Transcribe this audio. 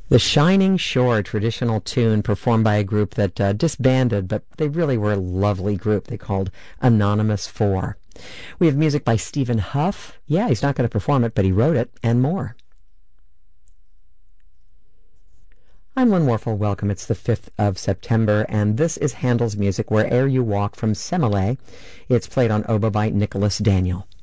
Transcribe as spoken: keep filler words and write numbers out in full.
The Shining Shore, traditional tune performed by a group that uh, disbanded, but they really were a lovely group. They called Anonymous Four. We have music by Stephen Huff. Yeah, he's not going to perform it, but he wrote it, and more. I'm Lynn Warfel. Welcome. It's the fifth of September, and this is Handel's music, Where'er You Walk, from Semele. It's played on oboe by Nicholas Daniel.